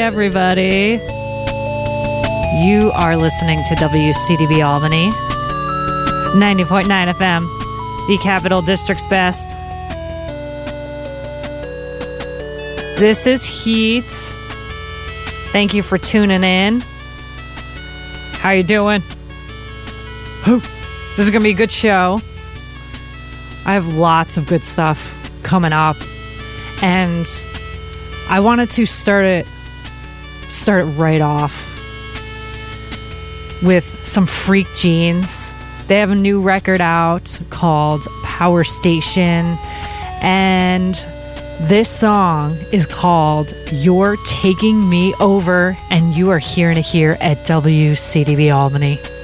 everybody. You are listening to WCDB Albany, 90.9 FM, the Capital District's best. This is Heat. Thank you for tuning in. How you doing? This is going to be a good show. I have lots of good stuff coming up, and I wanted to start it right off with some Freak Jeans. They have a new record out called Power Station, and this song is called You're Taking Me Over, and you are hearing it here at WCDB Albany.